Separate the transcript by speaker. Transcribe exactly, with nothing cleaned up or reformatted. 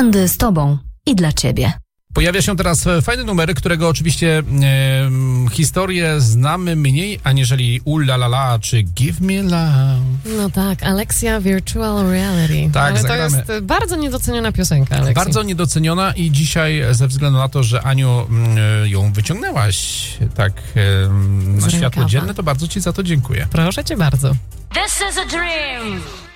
Speaker 1: Trendy z tobą i dla ciebie.
Speaker 2: Pojawia się teraz fajny numer, którego oczywiście e, historię znamy mniej aniżeli Ula La La czy Give Me Love.
Speaker 3: No tak, Alexia Virtual Reality.
Speaker 2: Tak,
Speaker 3: ale
Speaker 2: zagramy.
Speaker 3: to jest bardzo niedoceniona piosenka, Alexi.
Speaker 2: Bardzo niedoceniona i dzisiaj ze względu na to, że Aniu m, ją wyciągnęłaś tak e, na
Speaker 3: Z
Speaker 2: światło
Speaker 3: rękawa.
Speaker 2: dzienne, to bardzo ci za to dziękuję.
Speaker 3: Proszę cię bardzo.
Speaker 4: This is a dream.